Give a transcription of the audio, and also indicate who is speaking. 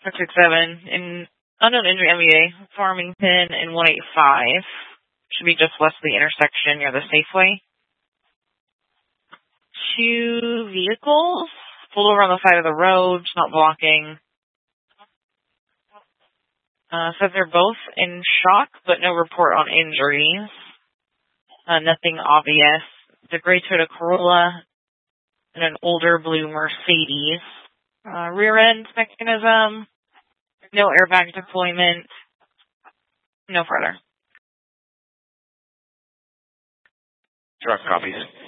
Speaker 1: 667 in unknown injury MVA, Farmington in 185. Should be just west of the intersection near the Safeway. 2 vehicles pulled over on the side of the road, not blocking. Said they're both in shock, but no report on injuries. Nothing obvious. The gray Toyota Corolla and an older blue Mercedes. Rear end mechanism. No airbag deployment. No further.
Speaker 2: Truck copies.